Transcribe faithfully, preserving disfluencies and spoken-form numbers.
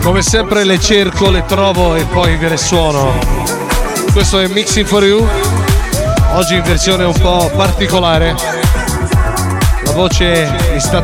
Come sempre le cerco, le trovo e poi ve le suono. Questo è Mixing for You, oggi in versione un po' particolare. La voce mi sta